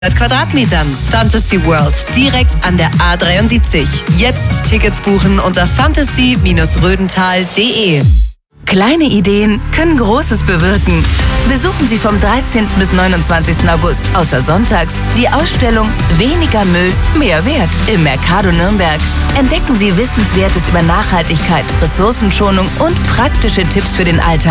Quadratmetern. Fantasy Worlds, direkt an der A73. Jetzt Tickets buchen unter fantasy-rödental.de. Kleine Ideen können Großes bewirken. Besuchen Sie vom 13. bis 29. August außer sonntags die Ausstellung Weniger Müll, mehr Wert im Mercado Nürnberg. Entdecken Sie Wissenswertes über Nachhaltigkeit, Ressourcenschonung und praktische Tipps für den Alltag.